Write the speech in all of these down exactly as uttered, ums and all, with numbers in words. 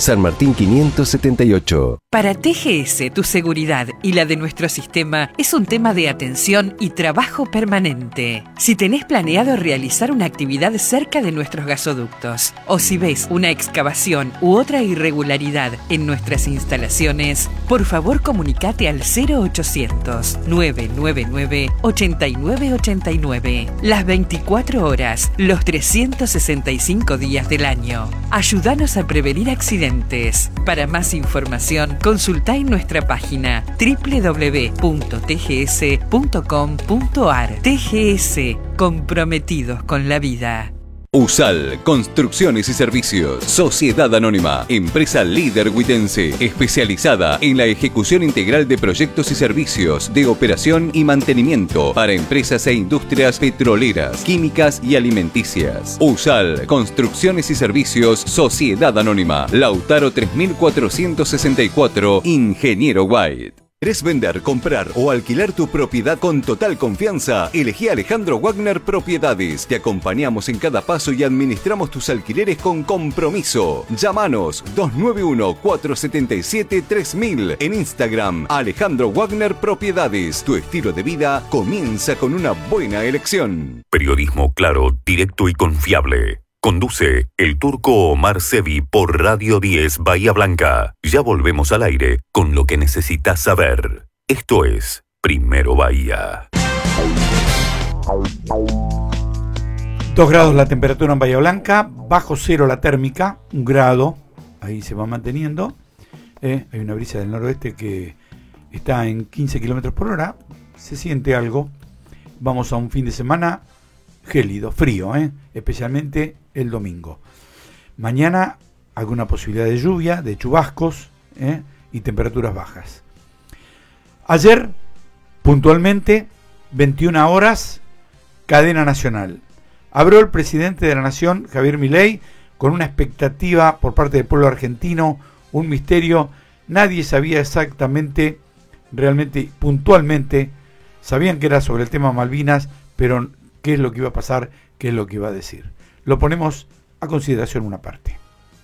San Martín quinientos setenta y ocho. Para T G S, tu seguridad y la de nuestro sistema es un tema de atención y trabajo permanente. Si tenés planeado realizar una actividad cerca de nuestros gasoductos, o si ves una excavación u otra irregularidad en nuestras instalaciones, por favor comunicate al cero ochocientos, nueve nueve nueve, ocho nueve ocho nueve. Las veinticuatro horas, los trescientos sesenta y cinco días del año. Ayúdanos a prevenir accidentes. Para más información, consultá en nuestra página doble u doble u doble u punto t g s punto com punto a r. T G S, comprometidos con la vida. USAL, Construcciones y Servicios, Sociedad Anónima, empresa líder huitense, especializada en la ejecución integral de proyectos y servicios de operación y mantenimiento para empresas e industrias petroleras, químicas y alimenticias. USAL, Construcciones y Servicios, Sociedad Anónima, Lautaro tres mil cuatrocientos sesenta y cuatro, Ingeniero White. ¿Querés vender, comprar o alquilar tu propiedad con total confianza? Elegí Alejandro Wagner Propiedades. Te acompañamos en cada paso y administramos tus alquileres con compromiso. Llámanos dos nueve uno, cuatro siete siete, tres mil. En Instagram, Alejandro Wagner Propiedades. Tu estilo de vida comienza con una buena elección. Periodismo claro, directo y confiable. Conduce el turco Omar Sevi por Radio diez Bahía Blanca. Ya volvemos al aire con lo que necesitas saber. Esto es Primero Bahía. Dos grados la temperatura en Bahía Blanca, bajo cero la térmica, un grado, ahí se va manteniendo. Eh, hay una brisa del noroeste que está en quince kilómetros por hora, se siente algo. Vamos a un fin de semana gélido, frío, eh, especialmente el domingo. Mañana alguna posibilidad de lluvia, de chubascos eh, y temperaturas bajas. Ayer, puntualmente, veintiuna horas, cadena nacional. Habló el presidente de la Nación, Javier Milei, con una expectativa por parte del pueblo argentino, un misterio. Nadie sabía exactamente, realmente, puntualmente, sabían que era sobre el tema Malvinas, pero qué es lo que iba a pasar, qué es lo que iba a decir. Lo ponemos a consideración una parte.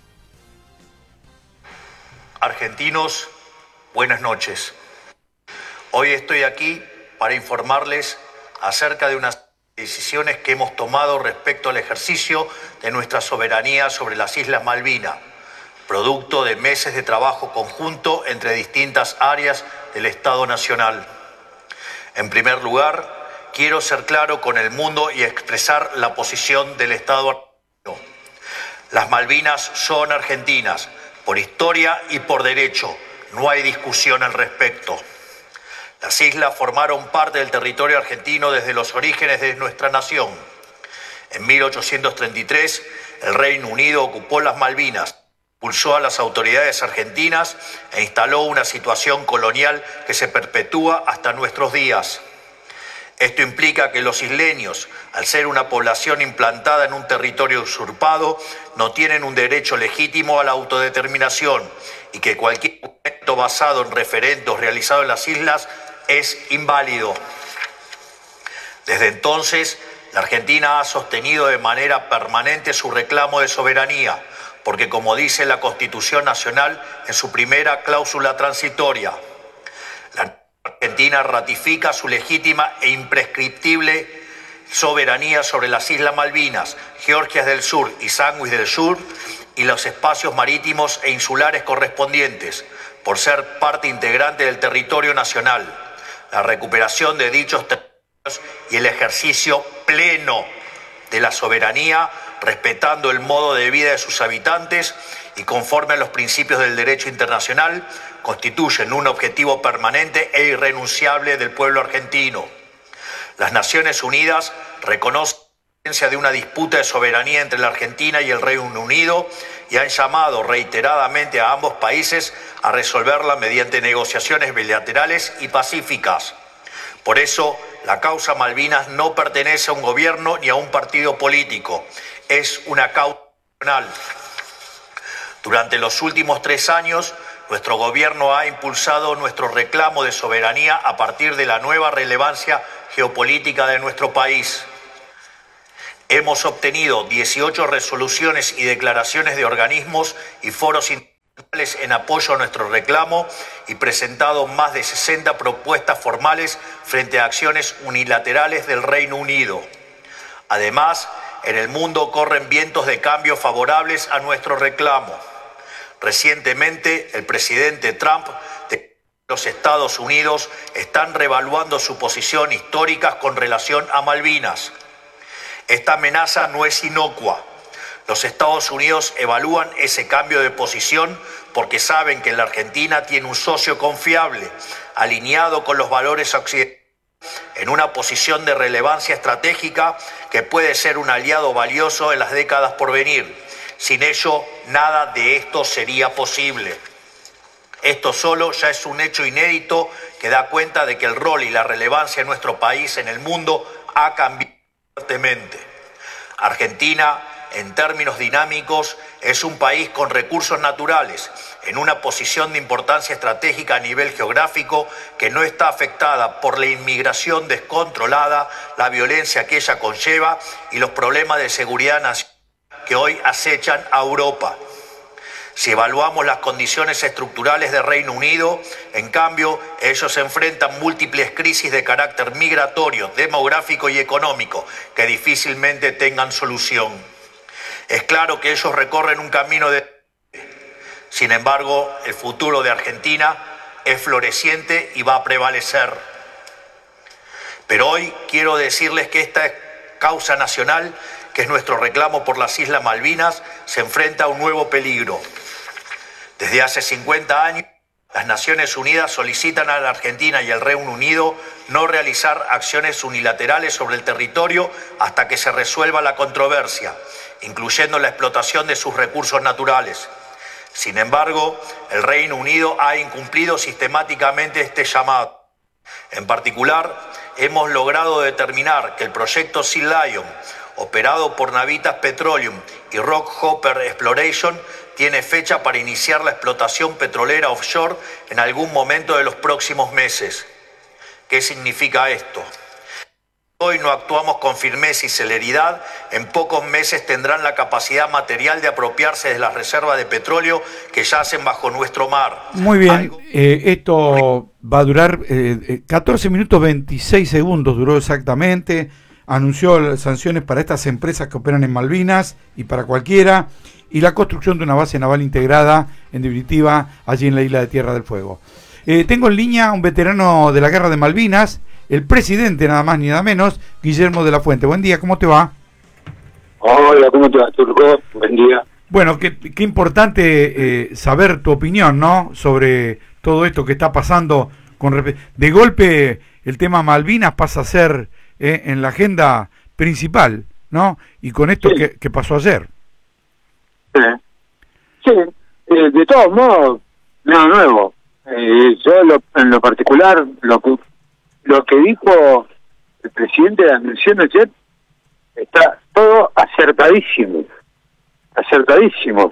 Argentinos, buenas noches. Hoy estoy aquí para informarles acerca de unas decisiones que hemos tomado respecto al ejercicio de nuestra soberanía sobre las Islas Malvinas, producto de meses de trabajo conjunto entre distintas áreas del Estado Nacional. En primer lugar, quiero ser claro con el mundo y expresar la posición del Estado argentino. Las Malvinas son argentinas, por historia y por derecho. No hay discusión al respecto. Las islas formaron parte del territorio argentino desde los orígenes de nuestra nación. En mil ochocientos treinta y tres, el Reino Unido ocupó las Malvinas, expulsó a las autoridades argentinas e instaló una situación colonial que se perpetúa hasta nuestros días. Esto implica que los isleños, al ser una población implantada en un territorio usurpado, no tienen un derecho legítimo a la autodeterminación y que cualquier documento basado en referendos realizados en las islas es inválido. Desde entonces, la Argentina ha sostenido de manera permanente su reclamo de soberanía, porque como dice la Constitución Nacional en su primera cláusula transitoria, la Argentina ratifica su legítima e imprescriptible soberanía sobre las Islas Malvinas, Georgias del Sur y Sandwich del Sur y los espacios marítimos e insulares correspondientes, por ser parte integrante del territorio nacional, la recuperación de dichos territorios y el ejercicio pleno de la soberanía, respetando el modo de vida de sus habitantes y conforme a los principios del derecho internacional, constituyen un objetivo permanente e irrenunciable del pueblo argentino. Las Naciones Unidas reconocen la existencia de una disputa de soberanía entre la Argentina y el Reino Unido y han llamado reiteradamente a ambos países a resolverla mediante negociaciones bilaterales y pacíficas. Por eso, la causa Malvinas no pertenece a un gobierno ni a un partido político, es una causa nacional. Durante los últimos tres años, nuestro gobierno ha impulsado nuestro reclamo de soberanía a partir de la nueva relevancia geopolítica de nuestro país. Hemos obtenido dieciocho resoluciones y declaraciones de organismos y foros internacionales en apoyo a nuestro reclamo y presentado más de sesenta propuestas formales frente a acciones unilaterales del Reino Unido. Además, en el mundo corren vientos de cambio favorables a nuestro reclamo. Recientemente, el presidente Trump de los Estados Unidos están reevaluando su posición histórica con relación a Malvinas. Esta amenaza no es inocua. Los Estados Unidos evalúan ese cambio de posición porque saben que la Argentina tiene un socio confiable, alineado con los valores occidentales, en una posición de relevancia estratégica que puede ser un aliado valioso en las décadas por venir. Sin ello, nada de esto sería posible. Esto solo ya es un hecho inédito que da cuenta de que el rol y la relevancia de nuestro país en el mundo ha cambiado fuertemente. Argentina, en términos dinámicos, es un país con recursos naturales, en una posición de importancia estratégica a nivel geográfico que no está afectada por la inmigración descontrolada, la violencia que ella conlleva y los problemas de seguridad nacional que hoy acechan a Europa. Si evaluamos las condiciones estructurales del Reino Unido, en cambio, ellos enfrentan múltiples crisis de carácter migratorio, demográfico y económico que difícilmente tengan solución. Es claro que ellos recorren un camino de... Sin embargo, el futuro de Argentina es floreciente y va a prevalecer. Pero hoy quiero decirles que esta causa nacional, que es nuestro reclamo por las Islas Malvinas, se enfrenta a un nuevo peligro. Desde hace cincuenta años, las Naciones Unidas solicitan a la Argentina y al Reino Unido no realizar acciones unilaterales sobre el territorio hasta que se resuelva la controversia, incluyendo la explotación de sus recursos naturales. Sin embargo, el Reino Unido ha incumplido sistemáticamente este llamado. En particular, hemos logrado determinar que el proyecto Sea Lion, operado por Navitas Petroleum y Rockhopper Exploration, tiene fecha para iniciar la explotación petrolera offshore en algún momento de los próximos meses. ¿Qué significa esto? Hoy no actuamos con firmeza y celeridad, en pocos meses tendrán la capacidad material de apropiarse de las reservas de petróleo que yacen bajo nuestro mar. Muy bien, Algo... eh, esto va a durar eh, catorce minutos veintiséis segundos, duró exactamente. Anunció sanciones para estas empresas que operan en Malvinas y para cualquiera, y la construcción de una base naval integrada, en definitiva, allí en la isla de Tierra del Fuego. Eh, tengo en línea a un veterano de la guerra de Malvinas, el presidente nada más ni nada menos, Guillermo de la Fuente. Buen día, ¿cómo te va? Hola, ¿cómo te va, Turco? Buen día. Bueno, qué, qué importante eh, saber tu opinión, ¿no?, sobre todo esto que está pasando. Con de golpe, el tema Malvinas pasa a ser eh, en la agenda principal, ¿no? Y con esto sí. que, que pasó ayer. Sí, sí. Eh, de todos modos, nada nuevo. Eh, yo lo, en lo particular, lo que, lo que dijo el presidente de la Nación ayer, está todo acertadísimo, acertadísimo,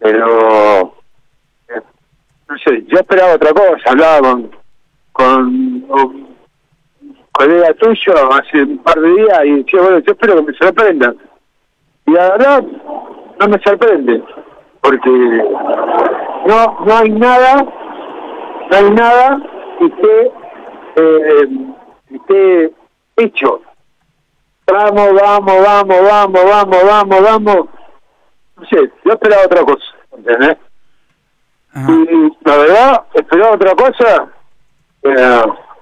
pero eh, no sé, yo esperaba otra cosa. Hablaba con, con un colega tuyo hace un par de días y decía, bueno, yo espero que me sorprenda, y la verdad no me sorprende, porque no no hay nada, no hay nada que esté, eh, que esté hecho. Vamos, vamos, vamos, vamos, vamos, vamos, vamos. No sé, yo esperaba otra cosa, ¿entendés? Ajá. Y la verdad, esperaba otra cosa eh,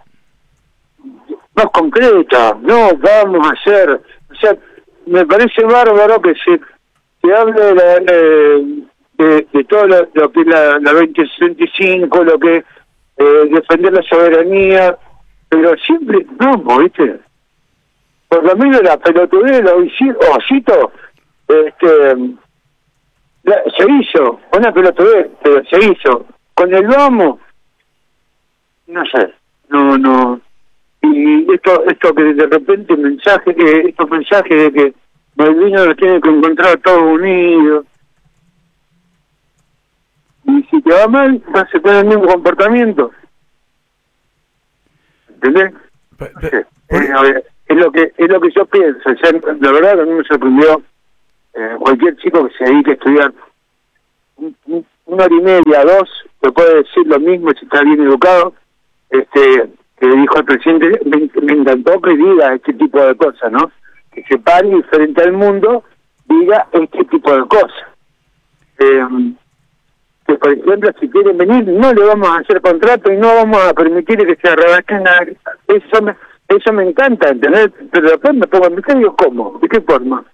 más concreta. No, vamos a hacer, o sea, me parece bárbaro que se, se hable de, la, de, de, de todo lo, lo que es la, la veinte sesenta y cinco, lo que es eh, defender la soberanía, pero siempre no, ¿viste? Por lo menos la pelotudez, los ositos, este, la, se hizo, una pelotudez, pero se hizo. Con el vamos, no sé, no, no. Y esto, esto que de repente mensaje, que estos mensajes de que Malvinas los tiene que encontrar todos unidos. Y si te va mal, vas a tener el mismo comportamiento. ¿Entendés? No sé, eh, es lo que es lo que yo pienso. O sea, la verdad que a mí me sorprendió eh, cualquier chico que se dedique a estudiar un, un, una hora y media, dos, te puede decir lo mismo si está bien educado, este que dijo el presidente, me, me encantó que diga este tipo de cosas, ¿no? Que se pare y frente al mundo diga este tipo de cosas. Eh, que por ejemplo, si quieren venir, no le vamos a hacer contrato y no vamos a permitir que se rebajen nada. Eso me, eso me encanta, ¿entendés? Pero después me pongo en mi y digo, ¿cómo? ¿De qué forma?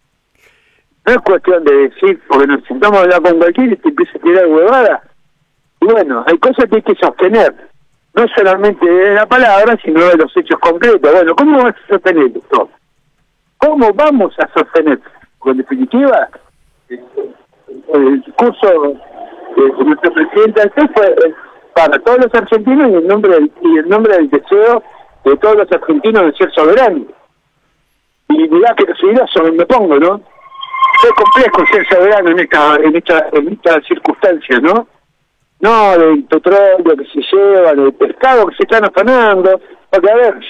No es cuestión de decir, porque nos sentamos a hablar con cualquiera y te empieza a tirar huevada. Y bueno, hay cosas que hay que sostener, no solamente de la palabra, sino de los hechos concretos. Bueno, ¿cómo vas a sostener esto? ¿Cómo vamos a sostener? Porque en definitiva, el discurso de nuestro presidente antes fue para todos los argentinos y en nombre del, y en nombre del deseo de todos los argentinos de ser soberanos. Y mirá que seguidoso me pongo, ¿no? Es complejo ser soberano en esta, en esta, en esta circunstancia, ¿no? No del petróleo que se lleva, del pescado que se están afanando, porque a ver,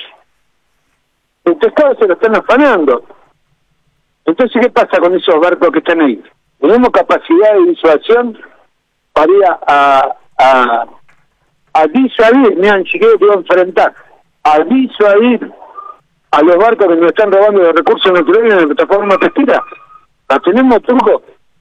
el pescado se lo están afanando. Entonces, ¿qué pasa con esos barcos que están ahí? ¿Tenemos capacidad de disuasión para ir a, a, a disuadir, mirá, chiquillos, te voy a enfrentar, a disuadir a los barcos que nos están robando los recursos naturales en la plataforma pesquera? ¿La tenemos, Turco?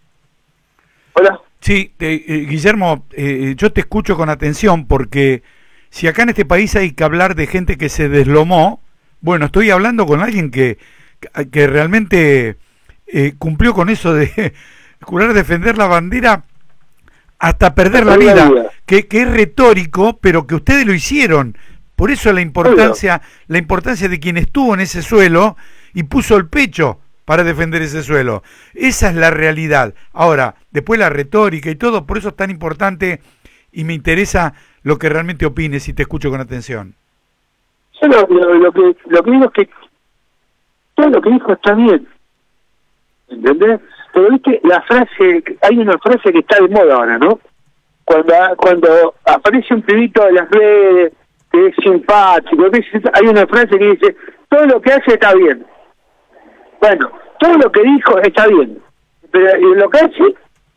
Hola. Sí, eh, eh, Guillermo, eh, yo te escucho con atención porque si acá en este país hay que hablar de gente que se deslomó, bueno, estoy hablando con alguien que, que realmente eh, cumplió con eso de jurar defender la bandera hasta perder la vida, que, que es retórico, pero que ustedes lo hicieron. Por eso la importancia, la importancia de quien estuvo en ese suelo y puso el pecho para defender ese suelo. Esa es la realidad. Ahora, después la retórica y todo, por eso es tan importante y me interesa lo que realmente opines y te escucho con atención. Yo lo, lo, lo, que, lo que digo es que todo lo que dijo está bien, ¿entendés? Pero viste, la frase, hay una frase que está de moda ahora, ¿no? Cuando cuando aparece un pibito de las redes que es simpático, hay una frase que dice, todo lo que hace está bien. Bueno, todo lo que dijo está bien, pero ¿y lo que hace?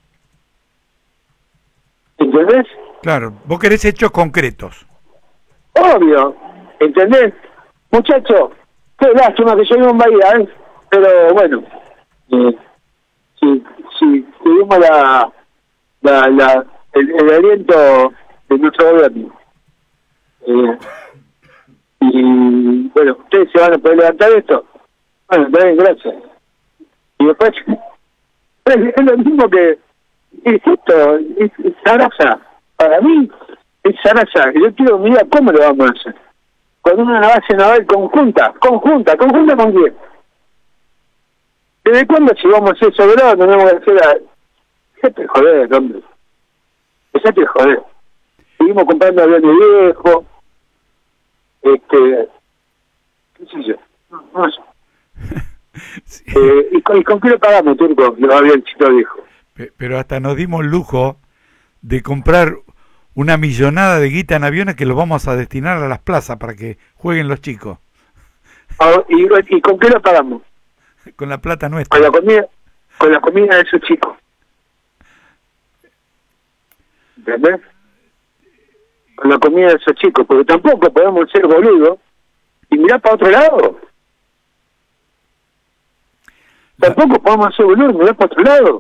¿Entendés? Claro, vos querés hechos concretos. Obvio, ¿entendés? Muchacho, qué lástima que yo vivo en Bahía, ¿eh? Pero bueno, eh, si, si tuvimos la, la, la el, el aliento de nuestro gobierno. Eh, y bueno, ¿ustedes se van a poder levantar esto? Bueno, está bien, gracias. Y después, es lo mismo que, es esto, es, es Sarasa. Para mí, es Sarasa. Yo quiero mirar cómo lo vamos a hacer. Con una base naval conjunta, conjunta, conjunta con quién. ¿Desde cuándo si vamos a ser soberanos tenemos que hacer a... Dejate joder, hombre. Dejate joder. Seguimos comprando aviones viejos. Este... ¿Qué sé yo? No, no sé. Sí. Eh, ¿y, con, ¿Y con qué lo pagamos, Turco? Los avioncitos viejos. Pero hasta nos dimos lujo de comprar una millonada de guita en aviones que los vamos a destinar a las plazas para que jueguen los chicos. Ah, ¿y, ¿Y con qué lo pagamos? Con la plata nuestra. Con la comida, con la comida de esos chicos. ¿Entendés? Con la comida de esos chicos, porque tampoco podemos ser boludos y mirar para otro lado. Tampoco podemos ser boludos y mirar para otro lado.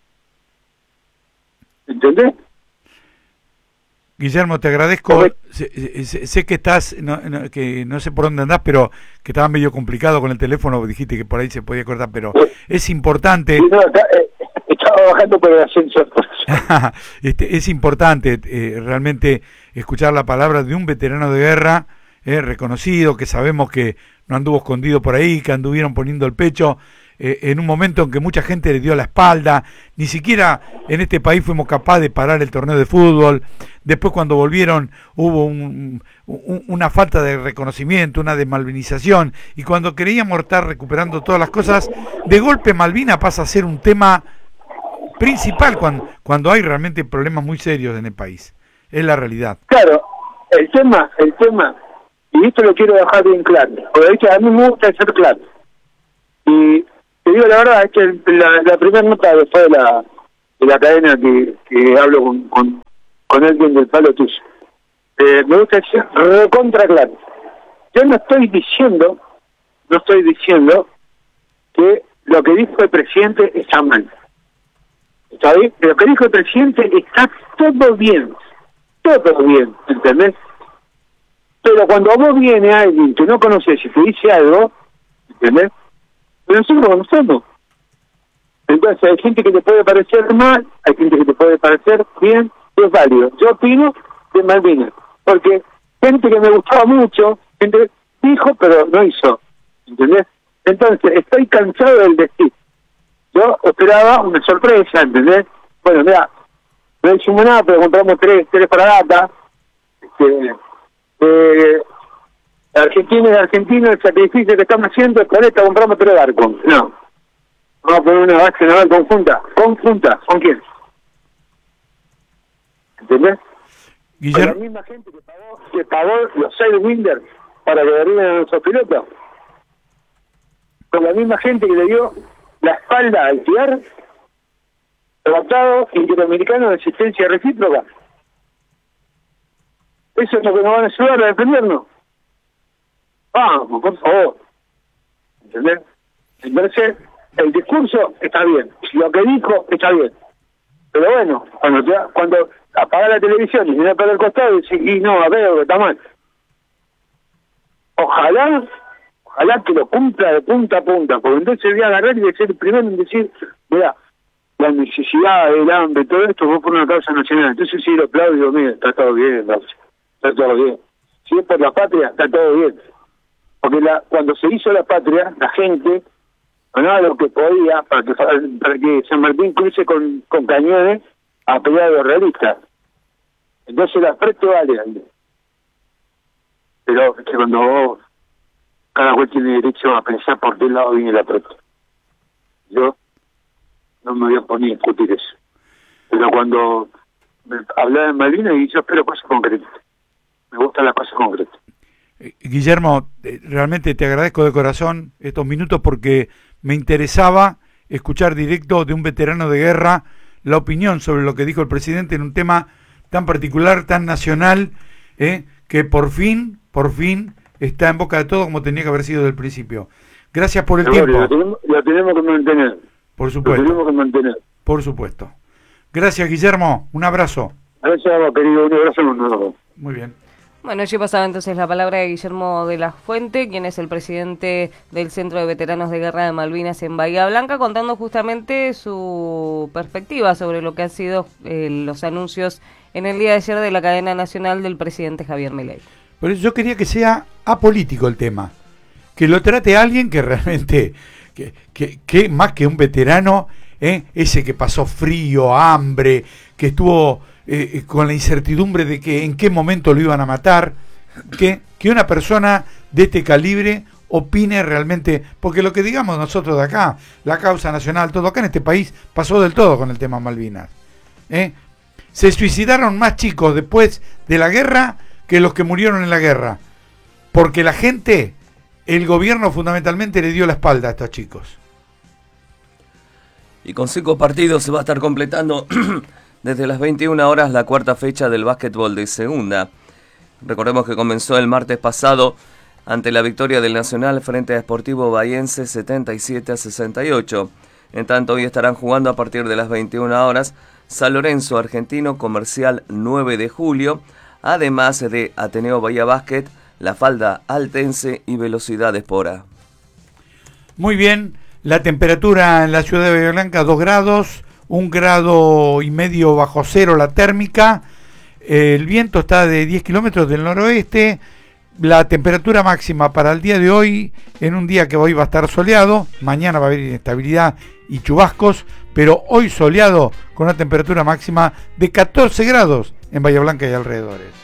¿Entendés? Guillermo, te agradezco. Sé, sé, sé que estás, no, no, que no sé por dónde andás, pero que estaba medio complicado con el teléfono, dijiste que por ahí se podía cortar, pero sí. Es importante. Sí, no, está, eh, estaba bajando por el ascensor. este, es importante eh, realmente escuchar la palabra de un veterano de guerra eh, reconocido, que sabemos que no anduvo escondido por ahí, que anduvieron poniendo el pecho. Eh, en un momento en que mucha gente le dio la espalda, ni siquiera en este país fuimos capaces de parar el torneo de fútbol. Después cuando volvieron hubo un, un, una falta de reconocimiento, una desmalvinización, y cuando creíamos estar recuperando todas las cosas, de golpe Malvina pasa a ser un tema principal cuando, cuando hay realmente problemas muy serios en el país. Es la realidad. Claro, el tema, el tema, y esto lo quiero dejar bien claro, porque a mí me gusta ser claro. Y te digo la verdad, es que la, la primera nota después de la de la cadena que, que hablo con, con, con alguien del palo tuyo. Eh, me gusta decir recontra claro. Yo no estoy diciendo, no estoy diciendo que lo que dijo el presidente está mal. ¿Está bien? Lo que dijo el presidente está todo bien. Todo bien, ¿entendés? Pero cuando a vos viene alguien que no conoces y te dice algo, ¿entendés? Pero nosotros lo conocemos. Entonces hay gente que te puede parecer mal, hay gente que te puede parecer bien, es válido. Yo opino de Malvinas, porque gente que me gustaba mucho, gente dijo pero no hizo, ¿entendés? Entonces estoy cansado del decir. Yo esperaba una sorpresa, ¿entendés? Bueno, mira, no hicimos nada, pero compramos tres, tres fragatas. Este, eh, Argentina es argentino, el sacrificio que estamos haciendo, con esta compramos tres barcos. No. Vamos a poner una base naval conjunta. ¿Conjunta? ¿Con quién? ¿Entendés? Guillermo. Con la misma gente que pagó, que pagó los Sidewinder para que derriben a nuestros pilotos. Con la misma gente que le dio la espalda al T I A R, Tratado Interamericano de Asistencia Recíproca. Eso es lo que nos van a ayudar a defendernos. Vamos, por favor. ¿Entendés? Entonces, el discurso está bien, lo que dijo está bien. Pero bueno, cuando te, cuando apagas la televisión y miras para el costado y decís, y no, a ver, está mal. Ojalá, ojalá que lo cumpla de punta a punta, porque entonces voy a agarrar y voy a ser el primero en decir, mira, la necesidad, el hambre, todo esto fue por una causa nacional. Entonces sí lo aplaudo y digo, mira, está todo bien, está todo bien. Si es por la patria, está todo bien. Porque la, cuando se hizo la patria, la gente ganaba lo que podía para que, para que San Martín cruce con, con cañones a pelear a los realistas. Entonces la frente vale. Pero es que cuando vos, cada cual tiene derecho a pensar por qué lado viene la frente. Yo no me voy a poner a discutir eso. Pero cuando me hablaba de Malvinas, y yo espero cosas concretas. Me gustan las cosas concretas. Guillermo, realmente te agradezco de corazón estos minutos porque me interesaba escuchar directo de un veterano de guerra la opinión sobre lo que dijo el presidente en un tema tan particular, tan nacional, eh, que por fin, por fin está en boca de todo como tenía que haber sido desde el principio. Gracias por el Pero tiempo. Lo tenemos, lo tenemos que mantener. Por supuesto. Lo tenemos que mantener. Por supuesto. Gracias, Guillermo. Un abrazo. Gracias, querido. Un abrazo. Un Muy bien. Bueno, allí pasaba entonces la palabra de Guillermo de la Fuente, quien es el presidente del Centro de Veteranos de Guerra de Malvinas en Bahía Blanca, contando justamente su perspectiva sobre lo que han sido eh, los anuncios en el día de ayer de la cadena nacional del presidente Javier Milei. Por eso yo quería que sea apolítico el tema, que lo trate alguien que realmente, que, que, que más que un veterano, eh, ese que pasó frío, hambre, que estuvo Eh, con la incertidumbre de que en qué momento lo iban a matar, que, que una persona de este calibre opine realmente, porque lo que digamos nosotros de acá, la causa nacional, todo acá en este país pasó del todo con el tema Malvinas. ¿eh? Se suicidaron más chicos después de la guerra que los que murieron en la guerra, porque la gente, el gobierno fundamentalmente le dio la espalda a estos chicos. Y con cinco partidos se va a estar completando desde las veintiuna horas la cuarta fecha del básquetbol de segunda. Recordemos que comenzó el martes pasado ante la victoria del Nacional frente a Sportivo Bahiense setenta y siete a sesenta y ocho. En tanto, hoy estarán jugando a partir de las veintiuna horas San Lorenzo Argentino Comercial nueve de julio, además de Ateneo Bahía Básquet, La Falda Altense y Velocidad Espora. Muy bien, la temperatura en la ciudad de Bahía Blanca dos grados, un grado y medio bajo cero la térmica, el viento está de diez kilómetros del noroeste, la temperatura máxima para el día de hoy, en un día que hoy va a estar soleado, mañana va a haber inestabilidad y chubascos, pero hoy soleado con una temperatura máxima de catorce grados en Bahía Blanca y alrededores.